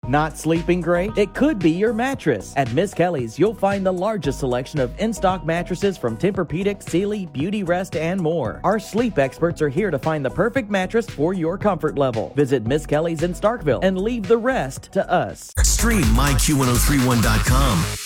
Not sleeping great? It could be your mattress. At Miss Kelly's, you'll find the largest selection of in-stock mattresses from Tempur-Pedic, Sealy, Beauty Rest, and more. Our sleep experts are here to find the perfect mattress for your comfort level. Visit Miss Kelly's in Starkville and leave the rest to us. Stream MyQ1031.com.